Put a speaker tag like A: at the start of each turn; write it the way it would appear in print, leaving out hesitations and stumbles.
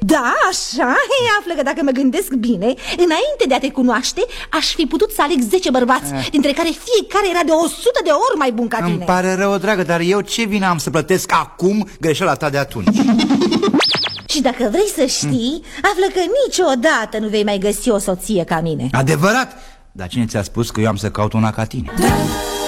A: Da, așa, află că dacă mă gândesc bine, înainte de a te cunoaște, aș fi putut să aleg 10 bărbați, dintre care fiecare era de 100 de ori mai bun ca tine.
B: Îmi pare rău, dragă, dar eu ce vină am să plătesc acum greșeala ta de atunci?
A: Și dacă vrei să știi, află că niciodată nu vei mai găsi o soție ca mine.
B: Adevărat? Dar cine ți-a spus că eu am să caut una ca tine?